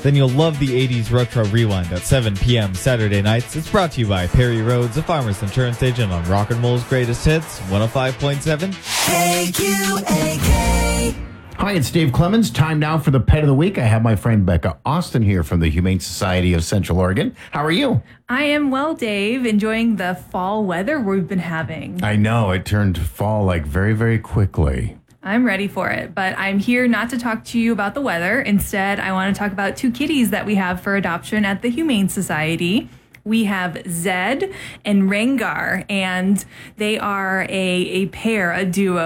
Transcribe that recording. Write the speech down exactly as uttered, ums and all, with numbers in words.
then you'll love the eighties Retro Rewind at seven p.m. Saturday nights. It's brought to you by Perry Rhodes, a Farmers Insurance agent on Rock and Roll's Greatest Hits, one oh five point seven. K Q A K. Hi, it's Dave Clemens. Time now for the Pet of the Week. I have my friend Becca Austin here from the Humane Society of Central Oregon. How are you? I am well, Dave. Enjoying the fall weather we've been having. I know. It turned fall like very, very quickly. I'm ready for it, but I'm here not to talk to you about the weather. Instead, I want to talk about two kitties that we have for adoption at the Humane Society. We have Zed and Rengar, and they are a, a pair, a duo.